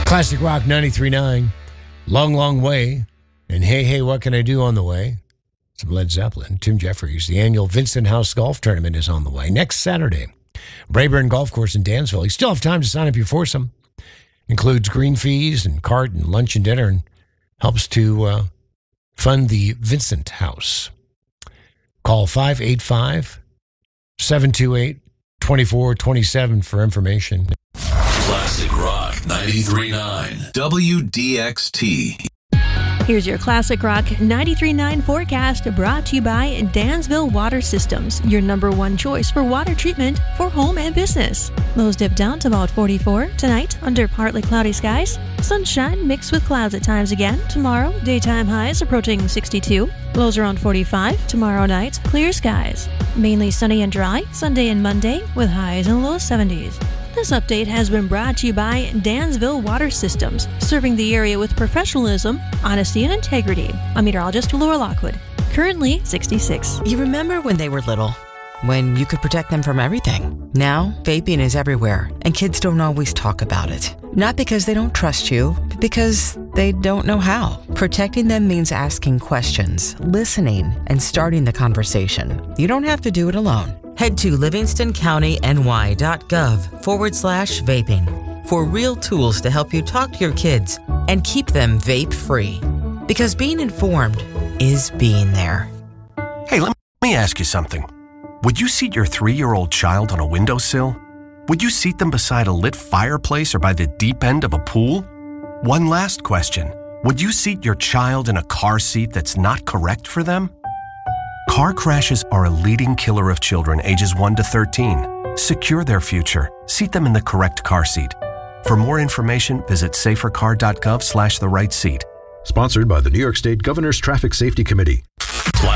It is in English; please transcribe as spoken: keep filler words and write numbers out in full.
Classic Rock ninety-three point nine, Long, Long Way, and Hey, Hey, What Can I Do on the way? Some Led Zeppelin, Tim Jeffries. The annual Vincent House Golf Tournament is on the way next Saturday. Brayburn Golf Course in Dansville. You still have time to sign up your foursome. Includes green fees and cart and lunch and dinner, and helps to uh, fund the Vincent House. Call five eight five, seven two eight, two four two seven for information. Classic Rock ninety-three point nine W D X T. Here's your Classic Rock ninety-three point nine forecast brought to you by Dansville Water Systems, your number one choice for water treatment for home and business. Lows dip down to about forty-four tonight under partly cloudy skies. Sunshine mixed with clouds at times again. Tomorrow, daytime highs approaching sixty-two. Lows around forty-five. Tomorrow night, clear skies. Mainly sunny and dry Sunday and Monday with highs in the low seventies. This update has been brought to you by Dansville Water Systems, serving the area with professionalism, honesty, and integrity. I'm meteorologist Laura Lockwood. Currently sixty-six. You remember when they were little? When you could protect them from everything. Now, vaping is everywhere, and kids don't always talk about it. Not because they don't trust you, but because they don't know how. Protecting them means asking questions, listening, and starting the conversation. You don't have to do it alone. Head to livingstoncountyny.gov forward slash vaping for real tools to help you talk to your kids and keep them vape-free. Because being informed is being there. Hey, let me ask you something. Would you seat your three-year-old child on a windowsill? Would you seat them beside a lit fireplace or by the deep end of a pool? One last question. Would you seat your child in a car seat that's not correct for them? Car crashes are a leading killer of children ages one to thirteen. Secure their future. Seat them in the correct car seat. For more information, visit safercar.gov slash the right seat. Sponsored by the New York State Governor's Traffic Safety Committee.